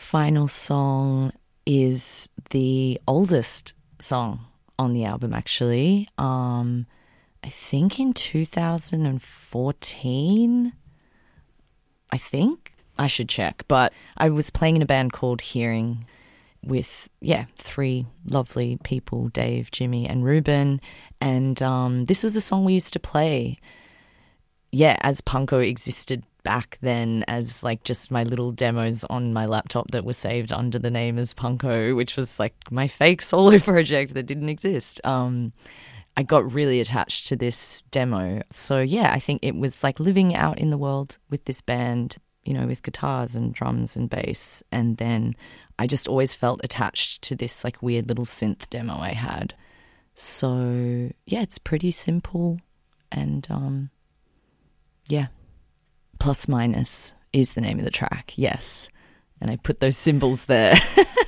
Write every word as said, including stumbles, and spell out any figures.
final song is the oldest song on the album, actually. Um, I think in two thousand fourteen, I think. I should check. But I was playing in a band called Hearing with, yeah, three lovely people, Dave, Jimmy and Ruben. And um, this was a song we used to play, yeah, as Punko existed back then, as like just my little demos on my laptop that were saved under the name as Punko, which was like my fake solo project that didn't exist. Um, I got really attached to this demo. So yeah, I think it was like living out in the world with this band, you know, with guitars and drums and bass. And then I just always felt attached to this like weird little synth demo I had. So yeah, it's pretty simple. And um, yeah, Plus Minus is the name of the track, yes. And I put those symbols there.